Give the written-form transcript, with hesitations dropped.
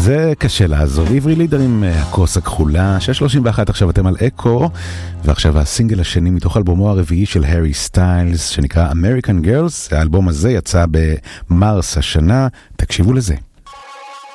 זה קשה לעזוב. עברי לידר עם הכוס הכחולה, 631 עכשיו אתם על אקו, ועכשיו הסינגל השני מתוך אלבומו הרביעי של הארי סטיילס, שנקרא American Girls. האלבום הזה יצא במרס השנה, תקשיבו לזה.